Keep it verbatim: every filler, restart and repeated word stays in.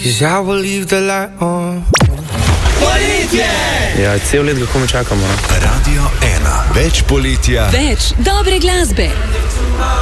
'Cause I will leave the light on. Poletje! Ja, cel let ga komu čakamo. Radio ena. Več poletja. Več dobre glasbe.